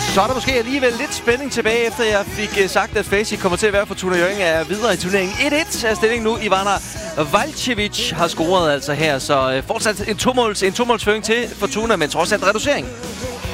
Så er der måske alligevel lidt spænding tilbage, efter jeg fik sagt, at Facit kommer til at være for Fortuna Hjørring er videre i turneringen. 1-1 er stillingen nu. Ivana Valcevic har scoret altså her, så fortsat en tomålsføring til Fortuna, men trods alt reducering.